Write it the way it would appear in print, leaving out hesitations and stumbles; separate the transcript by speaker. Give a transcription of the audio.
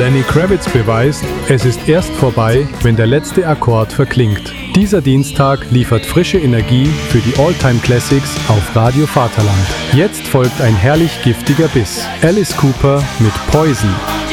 Speaker 1: Lenny Kravitz beweist, es ist erst vorbei, wenn der letzte Akkord verklingt. Dieser Dienstag liefert frische Energie für die All-Time Classics auf Radio Vaterland. Jetzt folgt ein herrlich giftiger Biss. Alice Cooper mit Poison.